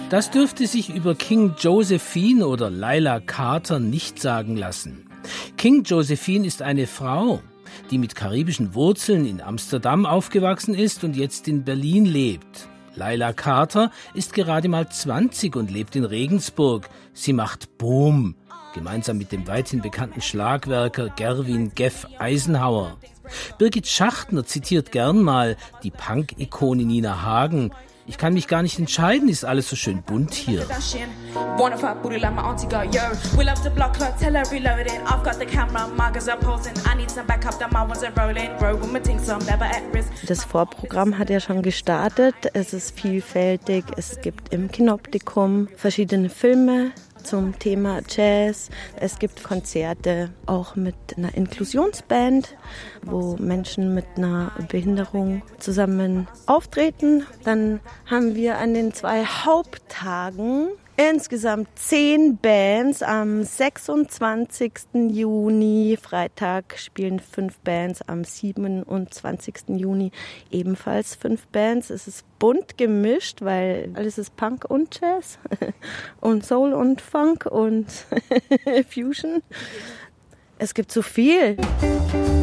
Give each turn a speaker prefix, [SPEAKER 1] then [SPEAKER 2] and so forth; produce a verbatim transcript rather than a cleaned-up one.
[SPEAKER 1] Das dürfte sich über King Josephine oder Lila Carter nicht sagen lassen. King Josephine ist eine Frau, die mit karibischen Wurzeln in Amsterdam aufgewachsen ist und jetzt in Berlin lebt. Lila Carter ist gerade mal zwanzig und lebt in Regensburg. Sie macht Boom, gemeinsam mit dem weithin bekannten Schlagwerker Gerwin Geff Eisenhower. Birgit Schachtner zitiert gern mal die Punk-Ikone Nina Hagen. Ich kann mich gar nicht entscheiden, ist alles so schön bunt hier.
[SPEAKER 2] Das Vorprogramm hat ja schon gestartet. Es ist vielfältig. Es gibt im Kinoptikum verschiedene Filme zum Thema Jazz. Es gibt Konzerte auch mit einer Inklusionsband, wo Menschen mit einer Behinderung zusammen auftreten. Dann haben wir an den zwei Haupttagen insgesamt zehn Bands. Am sechsundzwanzigsten Juni, Freitag, spielen fünf Bands. Am siebenundzwanzigsten Juni ebenfalls fünf Bands. Es ist bunt gemischt, weil alles ist Punk und Jazz und Soul und Funk und Fusion. Es gibt so viel.